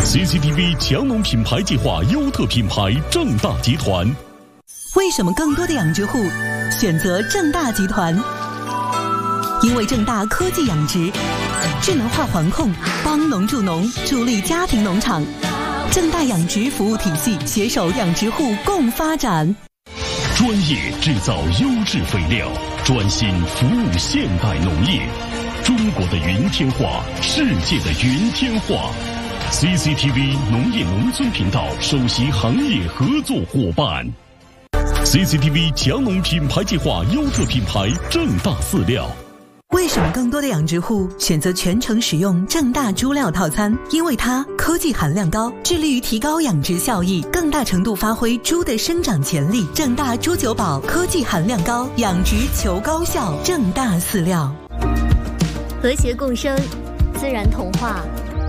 CCTV 强农品牌计划优特品牌正大集团。 为什么更多的养殖户选择正大集团？因为正大科技养殖，智能化环控，帮农助农，助力家庭农场。正大养殖服务体系携手养殖户共发展。 专业制造优质肥料，专心服务现代农业。中国的云天化，世界的云天化。CCTV 农业农村频道首席行业合作伙伴。CCTV 强农品牌计划优特品牌正大饲料。 为什么更多的养殖户选择全程使用正大猪料套餐？因为它科技含量高，致力于提高养殖效益，更大程度发挥猪的生长潜力。正大猪九宝科技含量高，养殖求高效。正大饲料， 和谐共生，自然同化。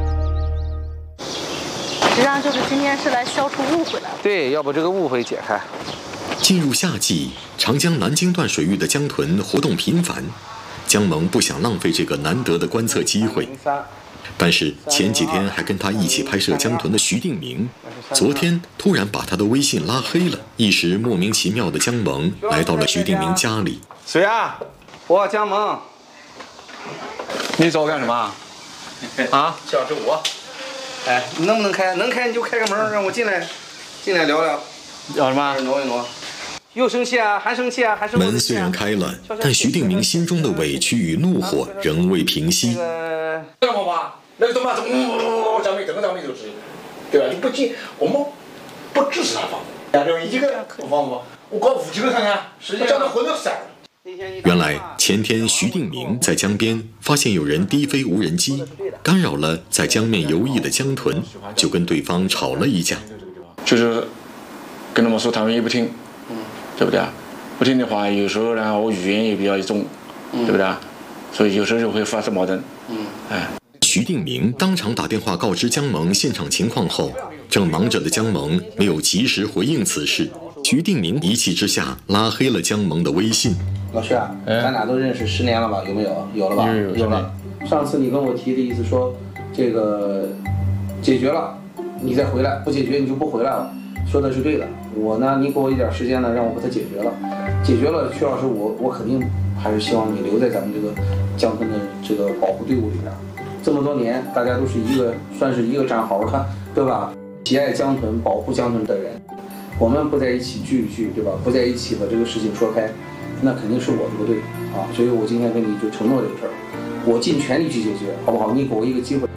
实际上就是今天是来消除误会了。 对，要把这个误会解开。 进入夏季，长江南京段水域的江豚活动频繁。江萌不想浪费这个难得的观测机会，但是前几天还跟他一起拍摄江豚的徐定明，昨天突然把他的微信拉黑了，一时莫名其妙的江萌来到了徐定明家里。 谁啊？我江萌。 你找我干什么？啊？ 就是我。哎，你能不能开？能开你就开个门，让我进来聊聊。 要什么？ 挪一挪。又生气啊，还生气啊，还是门虽然开了，但徐定明心中的委屈与怒火仍未平息。 干嘛吧？那个东西咱们整个咱们都知道，对吧？就不进，我们不支持他放，一个我放不？我搞5几个看看，叫他魂都散了。 原来前天徐定明在江边发现有人低飞无人机，干扰了在江面游弋的江豚，就跟对方吵了一架。 就是跟他们说，他们也不听。对不对？不听的话，有时候呢，我语言也比较重，对不对？所以有时候就会发生矛盾。 徐定明当场打电话告知江萌现场情况后，正忙着的江萌没有及时回应此事，徐定明一气之下拉黑了江萌的微信。 老徐啊，咱俩都认识10年了吧？有没有？有了吧？有了。上次你跟我提的意思说，这个解决了，你再回来；不解决你就不回来了。说的是对的，我呢，你给我一点时间呢，让我把它解决了。解决了，徐老师，我肯定还是希望你留在咱们这个江豚的这个保护队伍里边。这么多年，大家都是算是一个战壕的，对吧？喜爱江豚、保护江豚的人，我们不在一起聚一聚，对吧？不在一起把这个事情说开，那肯定是我的不对啊。所以我今天跟你就承诺这个事儿，我尽全力去解决，好不好？你给我一个机会。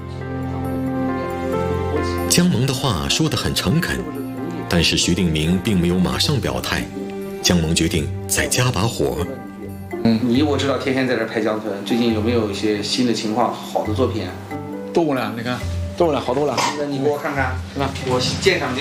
江萌的话说得很诚恳。但是徐定明并没有马上表态，江萌决定再加把火。 我知道天天在这拍江豚，最近有没有一些新的情况、好的作品？ 多了，你看，多了，好多了。 那你给我看看，是吧？我鉴赏。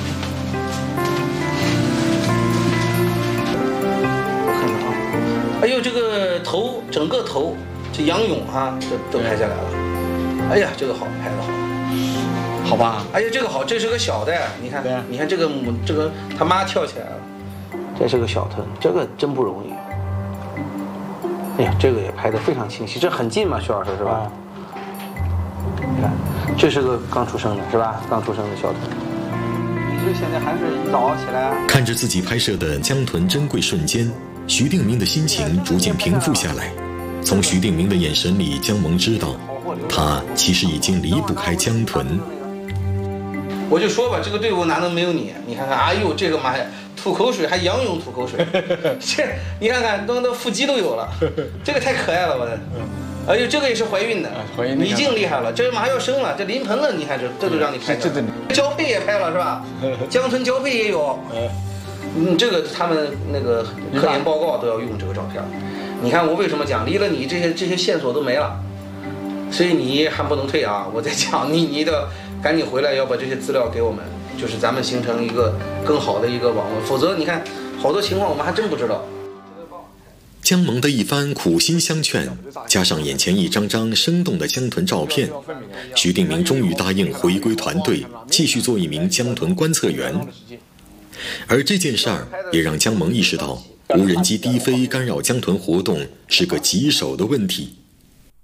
我看看啊，哎呦，这个头，整个头，这仰泳啊，都拍下来了。哎呀，这个好，拍得好。 好吧， 哎呀，这个好，这是个小的，你看，你看这个他妈跳起来了，这是个小豚，这个真不容易。哎呀，这个也拍得非常清晰，这很近嘛，徐老师是吧？你看，这是个刚出生的，是吧？刚出生的小豚。你这现在还是一早起来。 看着自己拍摄的江豚珍贵瞬间，徐定明的心情逐渐平复下来。从徐定明的眼神里，江萌知道，他其实已经离不开江豚。 我就说吧，这个队伍哪能没有你？你看看，哎呦，这个妈呀，吐口水还仰泳吐口水，这你看看，都腹肌都有了，这个太可爱了，我的。哎呦，这个也是怀孕的，已经厉害了，这马上要生了，这临盆了，你看这都让你拍的。交配也拍了是吧？江豚交配也有。这个他们那个科研报告都要用这个照片。你看我为什么讲，离了你这些线索都没了，所以你还不能退啊！我在讲你得赶紧回来，要把这些资料给我们，就是咱们形成一个更好的一个网络，否则你看好多情况我们还真不知道。 江萌的一番苦心相劝，加上眼前一张张生动的江豚照片，徐定明终于答应回归团队，继续做一名江豚观测员。而这件事儿也让江萌意识到，无人机低飞干扰江豚活动是个棘手的问题。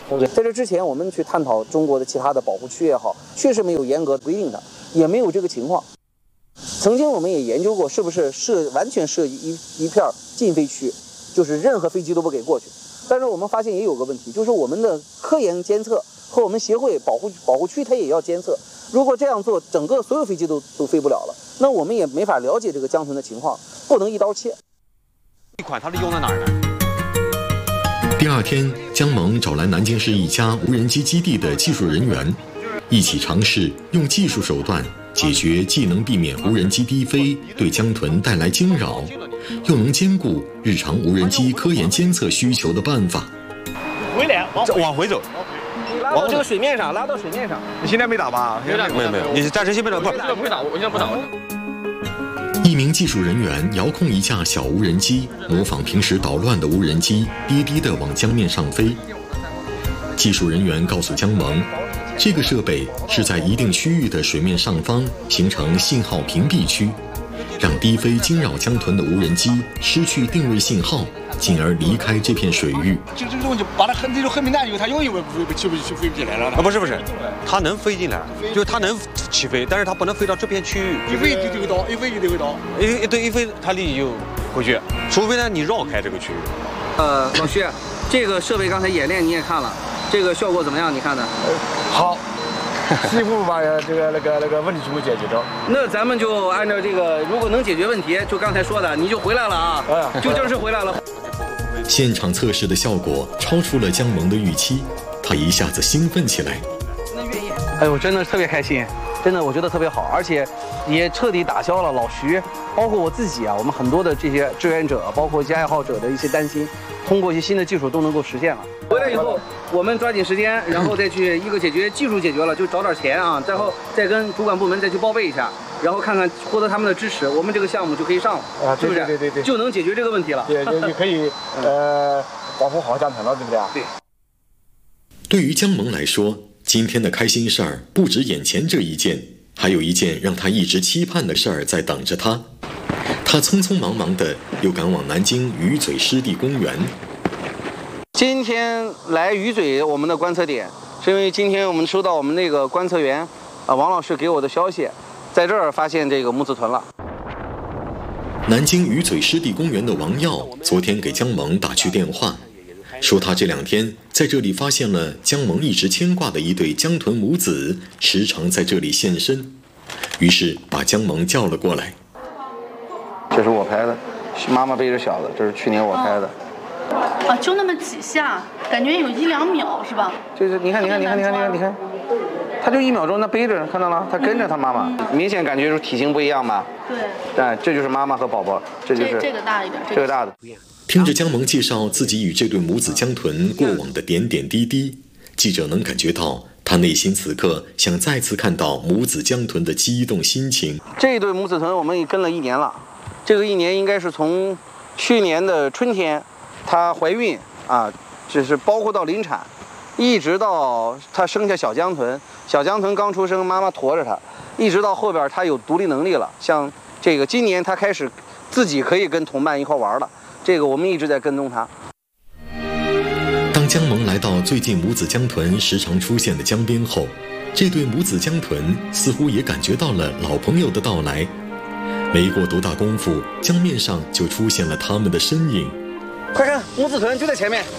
在这之前，我们去探讨中国的其他的保护区也好，确实没有严格规定的，也没有这个情况。曾经我们也研究过，是不是完全设一片禁飞区，就是任何飞机都不给过去。但是我们发现也有个问题，就是我们的科研监测和我们协会保护区它也要监测。如果这样做，整个所有飞机都飞不了了，那我们也没法了解这个江豚的情况，不能一刀切。 这款它是用在哪儿呢？ 第二天，姜萌找来南京市一家无人机基地的技术人员，一起尝试用技术手段解决既能避免无人机低飞对江豚带来惊扰，又能兼顾日常无人机科研监测需求的办法。 往回走。 拉到这个水面上，拉到水面上。 你现在没打吧？没有，你暂时先别打，不会打，我现在不打。 一名技术人员遥控一架小无人机，模仿平时捣乱的无人机，低低地往江面上飞。技术人员告诉姜萌，这个设备是在一定区域的水面上方形成信号屏蔽区，让低飞惊扰江豚的无人机失去定位信号，进而离开这片水域。 就这种就把它这种很敏感，以后它永远飞不进来了。 不是，它能飞进来，就是它能起飞，但是它不能飞到这片区域。 一飞就会到，一飞就会到。 一飞它立即就回去，除非呢你绕开这个区域。 老徐，这个设备刚才演练你也看了，这个效果怎么样？你看的？ 好。几乎把这个那个问题全部解决掉。 那咱们就按照这个，如果能解决问题，就刚才说的，你就回来了啊，就正式回来了。 现场测试的效果超出了姜萌的预期，他一下子兴奋起来。 哎呦，真的特别开心，真的我觉得特别好，而且也彻底打消了老徐，包括我自己啊，我们很多的这些志愿者，包括一些爱好者的一些担心，通过一些新的技术都能够实现了。回来以后，我们抓紧时间，然后再去一个技术解决了，就找点钱啊，然后再跟主管部门再去报备一下，然后看看获得他们的支持，我们这个项目就可以上了啊，是不是？对，就能解决这个问题了。 也可以保护好江豚了，对不对？ 对。 对于姜萌来说，今天的开心事儿不止眼前这一件，还有一件让他一直期盼的事儿在等着他。他匆匆忙忙地又赶往南京鱼嘴湿地公园。 今天来鱼嘴我们的观测点，是因为今天我们收到我们那个观测员王老师给我的消息，在这儿发现这个母子豚了。 南京鱼嘴湿地公园的王耀昨天给姜萌打去电话，说他这2天在这里发现了姜萌一直牵挂的一对江豚母子，时常在这里现身，于是把姜萌叫了过来。 这是我拍的，妈妈背着小的，这是去年我拍的。 啊，就那么几下，感觉有1-2秒是吧？ 就是你看，他就1秒钟，那背着，看到了，他跟着他妈妈，明显感觉出体型不一样吧？ 对。 哎，这就是妈妈和宝宝，这就是这个大一点， 这个大的。 听着姜萌介绍自己与这对母子江豚过往的点点滴滴，记者能感觉到他内心此刻想再次看到母子江豚的激动心情。 这对母子豚我们也跟了1年了，这个1年应该是从去年的春天，她怀孕啊，就是包括到临产，一直到她生下小江豚，小江豚刚出生，妈妈驮着她，一直到后边她有独立能力了，像这个今年她开始自己可以跟同伴一块玩了，这个我们一直在跟踪她。 当姜萌来到最近母子江豚时常出现的江边后，这对母子江豚似乎也感觉到了老朋友的到来。没过多大功夫，江面上就出现了他们的身影。 快看，母子豚就在前面。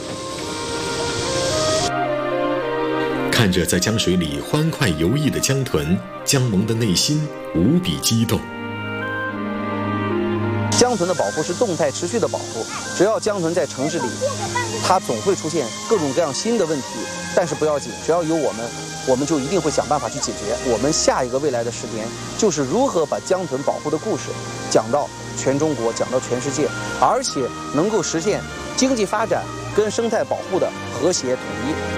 看着在江水里欢快游弋的江豚，姜萌的内心无比激动。 江豚的保护是动态持续的保护，只要江豚在城市里，它总会出现各种各样新的问题，但是不要紧，只要有我们就一定会想办法去解决。我们下一个未来的10年，就是如何把江豚保护的故事讲到全中国，讲到全世界，而且能够实现经济发展跟生态保护的和谐统一。